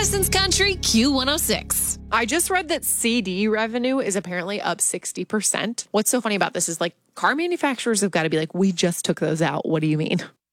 Madison's Country Q106. I just read that CD revenue is apparently up 60%. What's so funny about this is like car manufacturers have got to be like, we just took those out. What do you mean?